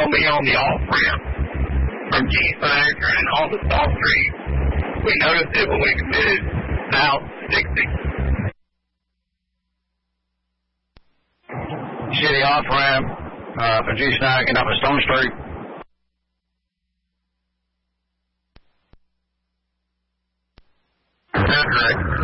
going to be on the off-ramp from G5 and on the Salt Street. We noticed it when we committed south 60. See the off-ramp for G-Snag and up at Stone Street. That's right.